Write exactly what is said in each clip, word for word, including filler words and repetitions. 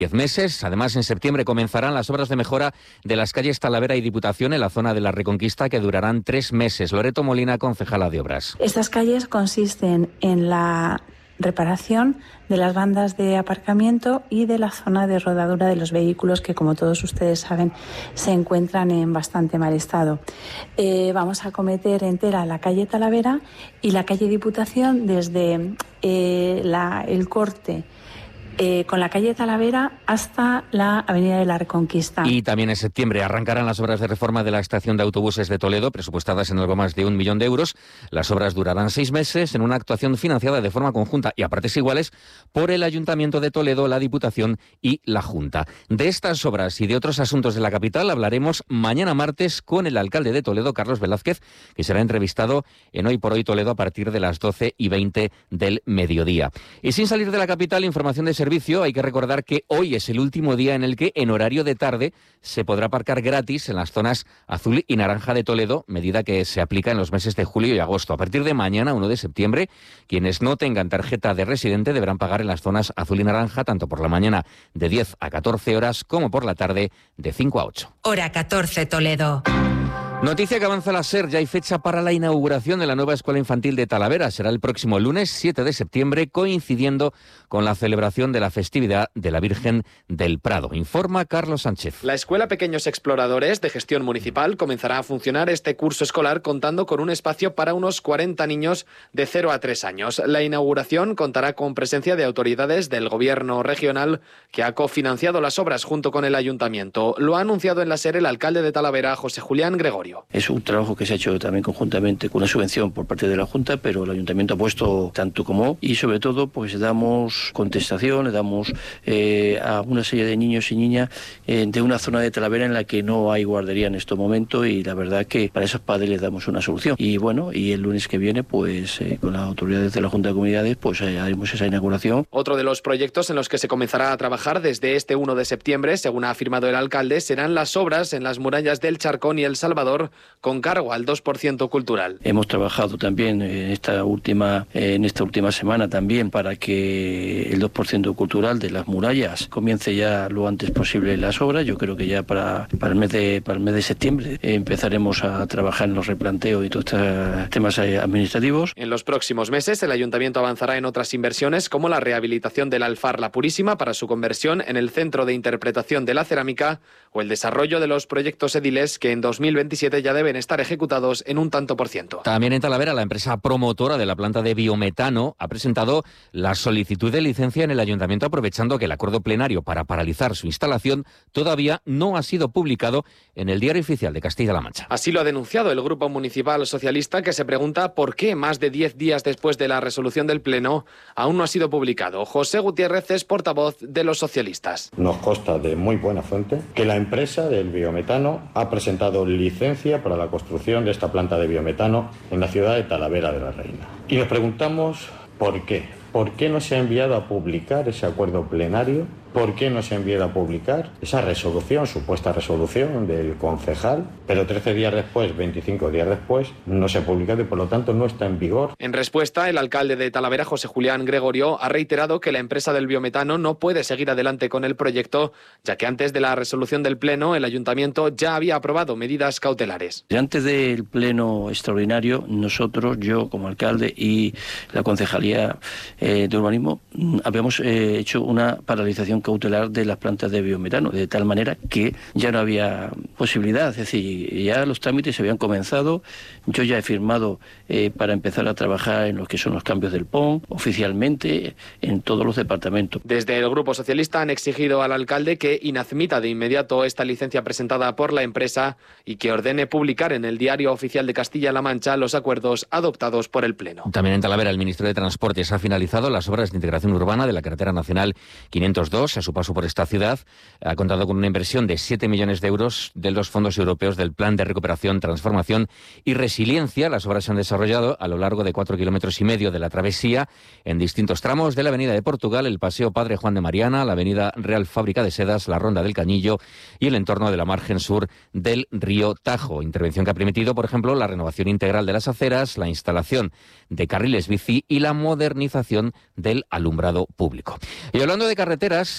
diez meses. Además, en septiembre comenzarán las obras de mejora de las calles Talavera y Diputación en la zona de la Reconquista, que durarán tres meses. Loreto Molina, concejala de Obras. Estas calles consisten en la reparación de las bandas de aparcamiento y de la zona de rodadura de los vehículos que, como todos ustedes saben, se encuentran en bastante mal estado. Eh, vamos a acometer entera la calle Talavera y la calle Diputación desde eh, la, el corte Eh, con la calle Talavera hasta la avenida de la Reconquista. Y también en septiembre arrancarán las obras de reforma de la estación de autobuses de Toledo, presupuestadas en algo más de un millón de euros. Las obras durarán seis meses en una actuación financiada de forma conjunta y a partes iguales por el Ayuntamiento de Toledo, la Diputación y la Junta. De estas obras y de otros asuntos de la capital hablaremos mañana martes con el alcalde de Toledo, Carlos Velázquez, que será entrevistado en Hoy por Hoy Toledo a partir de las doce y veinte del mediodía. Y sin salir de la capital, información de servicio. Hay que recordar que hoy es el último día en el que en horario de tarde se podrá aparcar gratis en las zonas azul y naranja de Toledo, medida que se aplica en los meses de julio y agosto. A partir de mañana, uno de septiembre, quienes no tengan tarjeta de residente deberán pagar en las zonas azul y naranja tanto por la mañana de diez a catorce horas como por la tarde de cinco a ocho. Hora catorce, Toledo. Noticia que avanza la SER, ya hay fecha para la inauguración de la nueva Escuela Infantil de Talavera. Será el próximo lunes siete de septiembre, coincidiendo con la celebración de la festividad de la Virgen del Prado. Informa Carlos Sánchez. La Escuela Pequeños Exploradores de Gestión Municipal comenzará a funcionar este curso escolar contando con un espacio para unos cuarenta niños de cero a tres años. La inauguración contará con presencia de autoridades del Gobierno regional que ha cofinanciado las obras junto con el Ayuntamiento. Lo ha anunciado en la SER el alcalde de Talavera, José Julián Gregorio. Es un trabajo que se ha hecho también conjuntamente con una subvención por parte de la Junta, pero el Ayuntamiento ha puesto tanto como y sobre todo pues damos contestación, le damos eh, a una serie de niños y niñas eh, de una zona de Talavera en la que no hay guardería en este momento y la verdad que para esos padres les damos una solución. Y bueno, y el lunes que viene pues eh, con las autoridades de la Junta de Comunidades pues eh, haremos esa inauguración. Otro de los proyectos en los que se comenzará a trabajar desde este uno de septiembre, según ha afirmado el alcalde, serán las obras en las murallas del Charcón y El Salvador con cargo al dos por ciento cultural. Hemos trabajado también en esta última en esta última semana también para que el dos por ciento cultural de las murallas comience ya lo antes posible las obras. Yo creo que ya para, para, el, mes de, para el mes de septiembre empezaremos a trabajar en los replanteos y todos estos temas administrativos. En los próximos meses el Ayuntamiento avanzará en otras inversiones como la rehabilitación del Alfar La Purísima para su conversión en el Centro de Interpretación de la Cerámica o el desarrollo de los proyectos ediles que en dos mil veintisiete ya deben estar ejecutados en un tanto por ciento. También en Talavera, la empresa promotora de la planta de biometano ha presentado la solicitud de licencia en el Ayuntamiento, aprovechando que el acuerdo plenario para paralizar su instalación todavía no ha sido publicado en el Diario Oficial de Castilla-La Mancha. Así lo ha denunciado el Grupo Municipal Socialista, que se pregunta por qué más de diez días después de la resolución del Pleno aún no ha sido publicado. José Gutiérrez es portavoz de los socialistas. Nos consta de muy buena fuente que la empresa del biometano ha presentado licencia para la construcción de esta planta de biometano en la ciudad de Talavera de la Reina. Y nos preguntamos por qué. ¿Por qué no se ha enviado a publicar ese acuerdo plenario? ¿Por qué no se ha enviado a publicar esa resolución, supuesta resolución del concejal? Pero trece días después, veinticinco días después, no se ha publicado y por lo tanto no está en vigor. En respuesta, el alcalde de Talavera, José Julián Gregorio, ha reiterado que la empresa del biometano no puede seguir adelante con el proyecto, ya que antes de la resolución del Pleno, el Ayuntamiento ya había aprobado medidas cautelares. Antes del Pleno extraordinario, nosotros, yo como alcalde y la Concejalía eh, de Urbanismo, habíamos eh, hecho una paralización cautelar de las plantas de biometano, de tal manera que ya no había posibilidad, es decir, ya los trámites se habían comenzado, yo ya he firmado eh, para empezar a trabajar en lo que son los cambios del P O N, oficialmente en todos los departamentos. Desde el Grupo Socialista han exigido al alcalde que inadmita de inmediato esta licencia presentada por la empresa y que ordene publicar en el Diario Oficial de Castilla-La Mancha los acuerdos adoptados por el Pleno. También en Talavera, el Ministerio de Transportes ha finalizado las obras de integración urbana de la carretera nacional quinientos dos. A su paso por esta ciudad ha contado con una inversión de siete millones de euros de los fondos europeos del Plan de Recuperación, Transformación y Resiliencia. Las obras se han desarrollado a lo largo de cuatro kilómetros y medio de la travesía en distintos tramos de la Avenida de Portugal, el Paseo Padre Juan de Mariana, la Avenida Real Fábrica de Sedas, la Ronda del Cañillo y el entorno de la margen sur del río Tajo. Intervención que ha permitido, por ejemplo, la renovación integral de las aceras, la instalación de carriles bici y la modernización del alumbrado público. Y hablando de carreteras,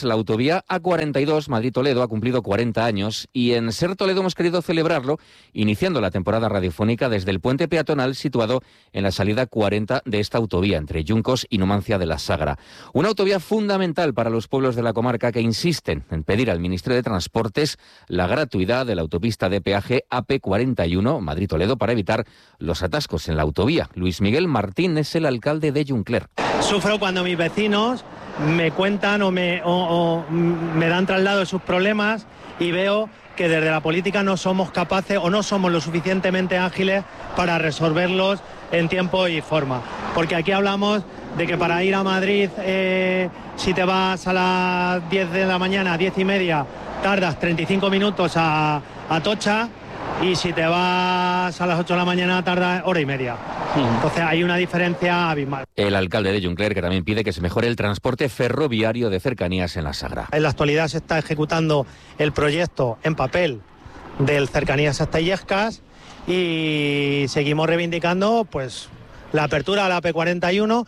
días la autovía A cuarenta y dos Madrid-Toledo ha cumplido cuarenta años y en Ser Toledo hemos querido celebrarlo iniciando la temporada radiofónica desde el puente peatonal situado en la salida cuarenta de esta autovía entre Yuncos y Numancia de la Sagra. Una autovía fundamental para los pueblos de la comarca que insisten en pedir al Ministerio de Transportes la gratuidad de la autopista de peaje A P cuarenta y uno Madrid-Toledo para evitar los atascos en la autovía. Luis Miguel Martín es el alcalde de Juncler. Sufro cuando mis vecinos me cuentan o me, o, o me dan traslado de sus problemas y veo que desde la política no somos capaces o no somos lo suficientemente ágiles para resolverlos en tiempo y forma. Porque aquí hablamos de que para ir a Madrid, eh, si te vas a las diez de la mañana, diez y media, tardas treinta y cinco minutos a, a Atocha, y si te vas a las ocho de la mañana tarda hora y media. Entonces hay una diferencia abismal. El alcalde de Juncler, que también pide que se mejore el transporte ferroviario de cercanías en la Sagra. En la actualidad se está ejecutando el proyecto en papel del Cercanías hasta Illescas y seguimos reivindicando pues la apertura a la A P cuarenta y uno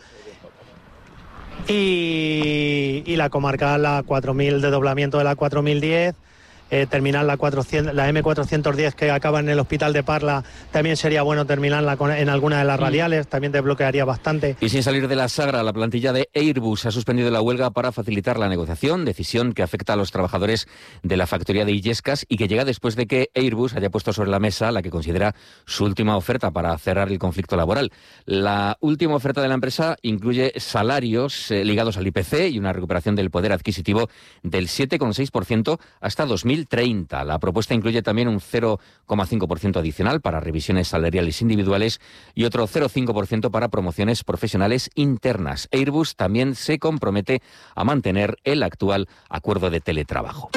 y, y la comarcal, la cuatro mil, desdoblamiento de la cuatro mil diez. Eh, terminar la, cuatrocientos, la eme cuatrocientos diez que acaba en el Hospital de Parla, también sería bueno terminarla con, en alguna de las radiales, también desbloquearía bastante. Y sin salir de la Sagra, la plantilla de Airbus ha suspendido la huelga para facilitar la negociación, decisión que afecta a los trabajadores de la factoría de Illescas y que llega después de que Airbus haya puesto sobre la mesa la que considera su última oferta para cerrar el conflicto laboral. La última oferta de la empresa incluye salarios eh, ligados al I P C y una recuperación del poder adquisitivo del siete coma seis por ciento hasta dos mil treinta. La propuesta incluye también un cero coma cinco por ciento adicional para revisiones salariales individuales y otro cero coma cinco por ciento para promociones profesionales internas. Airbus también se compromete a mantener el actual acuerdo de teletrabajo.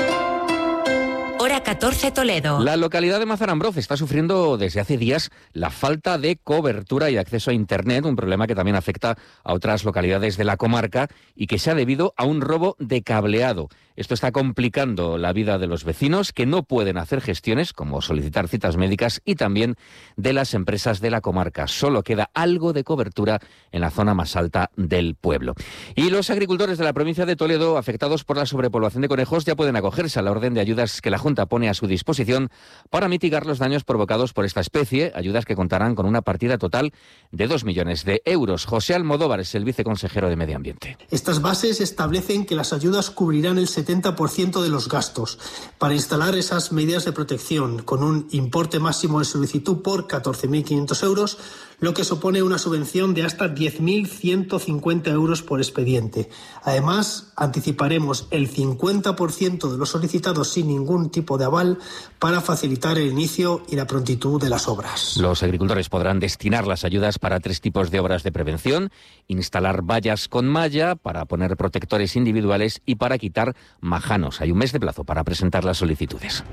Hora catorce Toledo. La localidad de Mazarambroz está sufriendo desde hace días la falta de cobertura y acceso a Internet, un problema que también afecta a otras localidades de la comarca y que se ha debido a un robo de cableado. Esto está complicando la vida de los vecinos que no pueden hacer gestiones como solicitar citas médicas y también de las empresas de la comarca. Solo queda algo de cobertura en la zona más alta del pueblo. Y los agricultores de la provincia de Toledo afectados por la sobrepoblación de conejos ya pueden acogerse a la orden de ayudas que la Junta pone a su disposición para mitigar los daños provocados por esta especie, ayudas que contarán con una partida total de dos millones de euros. José Almodóvar es el viceconsejero de Medio Ambiente. Estas bases establecen que las ayudas cubrirán el setenta por ciento de los gastos para instalar esas medidas de protección con un importe máximo de solicitud por catorce mil quinientos euros, lo que supone una subvención de hasta diez mil ciento cincuenta euros por expediente. Además, anticiparemos el cincuenta por ciento de los solicitados sin ningún tipo de aval para facilitar el inicio y la prontitud de las obras. Los agricultores podrán destinar las ayudas para tres tipos de obras de prevención: instalar vallas con malla, para poner protectores individuales y para quitar majanos. Hay un mes de plazo para presentar las solicitudes.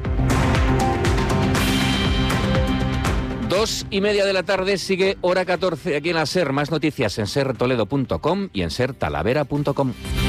Dos y media de la tarde, sigue Hora catorce aquí en la SER. Más noticias en ser toledo punto com y en ser talavera punto com.